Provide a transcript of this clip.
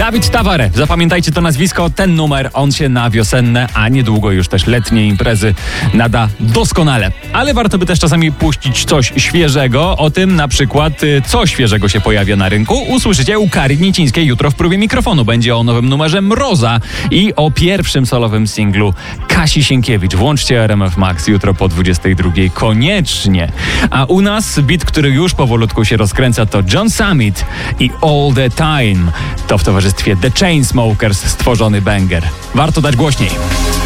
Dawid Taware, zapamiętajcie to nazwisko, ten numer, on się na wiosenne, a niedługo już też letnie imprezy nada doskonale. Ale warto by też czasami puścić coś świeżego, o tym na przykład co świeżego się pojawia na rynku. Usłyszycie u Kari Niecińskiej jutro w próbie mikrofonu. Będzie o nowym numerze Mroza i o pierwszym solowym singlu Kasi Sienkiewicz. Włączcie RMF Max jutro po 22 koniecznie. A u nas beat, który już powolutku się rozkręca, to John Summit i All the Time. To w towarzystwie The Chainsmokers stworzony banger. Warto dać głośniej.